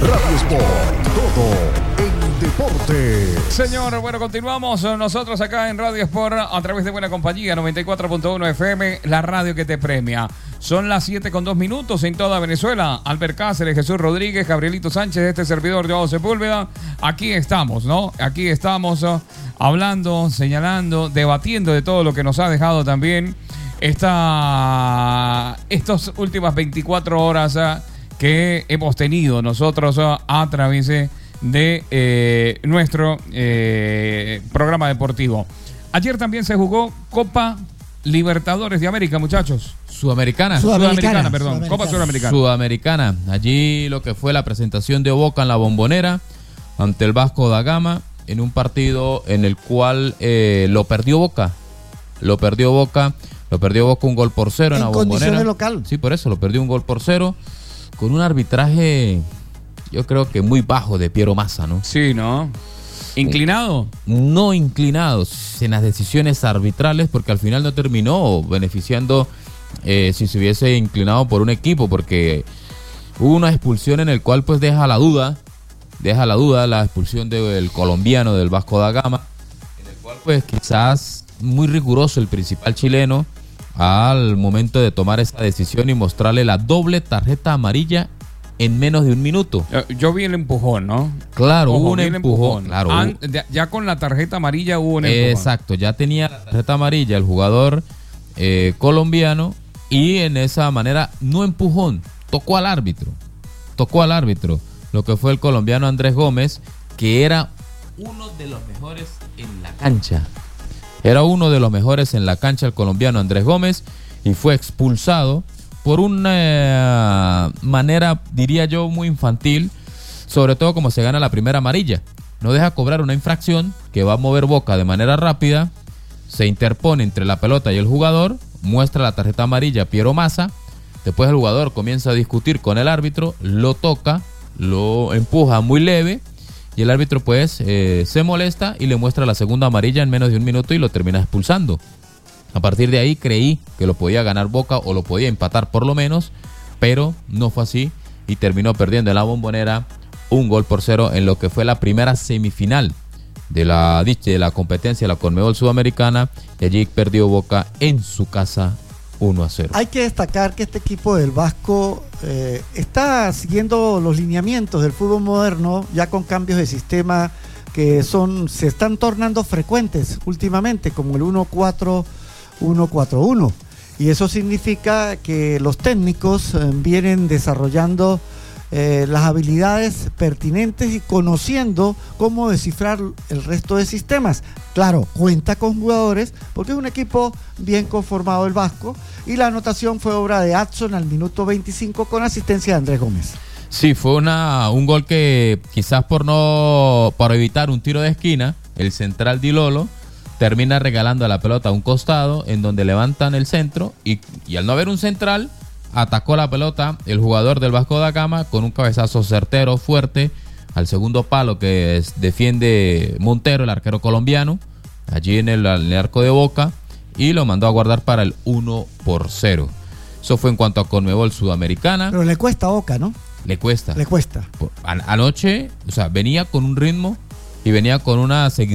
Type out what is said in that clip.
Radio Sport, todo en deporte. Señor, bueno, continuamos nosotros acá en Radio Sport a través de Buena Compañía, 94.1 FM, la radio que te premia. Son las 7:02 en toda Venezuela. Albert Cáceres, Jesús Rodríguez, Gabrielito Sánchez, este servidor Joao Sepúlveda. Aquí estamos, ¿no? Aquí estamos hablando, señalando, debatiendo de todo lo que nos ha dejado también estas últimas 24 horas que hemos tenido nosotros a través de nuestro programa deportivo. Ayer también se jugó Copa Libertadores de América, muchachos. Sudamericana, perdón. Copa Sudamericana. Sudamericana. Allí lo que fue la presentación de Boca en la Bombonera ante el Vasco da Gama en un partido en el cual lo perdió Boca. Lo perdió Boca 1-0 en la Bombonera. En condiciones local. Sí, por eso lo perdió 1-0 con un arbitraje, yo creo que muy bajo de Piero Massa, ¿no? Sí, ¿no? ¿Inclinado? No inclinados en las decisiones arbitrales, porque al final no terminó beneficiando si se hubiese inclinado por un equipo, porque hubo una expulsión en el cual pues deja la duda la expulsión del colombiano del Vasco da Gama, en el cual pues quizás muy riguroso el principal chileno al momento de tomar esa decisión y mostrarle la doble tarjeta amarilla en menos de un minuto. Yo vi el empujón, ¿no? Claro, hubo un empujón. Claro, ya con la tarjeta amarilla hubo un empujón. Exacto, ya tenía la tarjeta amarilla el jugador colombiano y en esa manera no empujón, tocó al árbitro, lo que fue el colombiano Andrés Gómez, que era uno de los mejores en la cancha. Era uno de los mejores en la cancha el colombiano Andrés Gómez y fue expulsado por una manera, diría yo, muy infantil, sobre todo como se gana la primera amarilla. No deja cobrar una infracción que va a mover Boca de manera rápida, se interpone entre la pelota y el jugador, muestra la tarjeta amarilla a Piero Massa, después el jugador comienza a discutir con el árbitro, lo toca, lo empuja muy leve y el árbitro pues se molesta y le muestra la segunda amarilla en menos de un minuto y lo termina expulsando. A partir de ahí creí que lo podía ganar Boca o lo podía empatar por lo menos, pero no fue así y terminó perdiendo en la Bombonera 1-0 en lo que fue la primera semifinal de la competencia de la Conmebol Sudamericana, y allí perdió Boca en su casa 1-0. Hay que destacar que este equipo del Vasco está siguiendo los lineamientos del fútbol moderno, ya con cambios de sistema que se están tornando frecuentes últimamente, como el 1-4-1-4-1, y eso significa que los técnicos vienen desarrollando las habilidades pertinentes y conociendo cómo descifrar el resto de sistemas. Claro, cuenta con jugadores porque es un equipo bien conformado el Vasco, y la anotación fue obra de Adson al minuto 25 con asistencia de Andrés Gómez. Sí, fue un gol que quizás por evitar un tiro de esquina, el central Di Lolo termina regalando la pelota a un costado en donde levantan el centro y al no haber un central, atacó la pelota el jugador del Vasco da Gama con un cabezazo certero, fuerte, al segundo palo que defiende Montero, el arquero colombiano, allí en el arco de Boca, y lo mandó a guardar para el 1-0. Eso fue en cuanto a Conmebol Sudamericana. Pero le cuesta a Boca, ¿no? Le cuesta. Le cuesta. Anoche, o sea, venía con un ritmo y venía con una seguidilla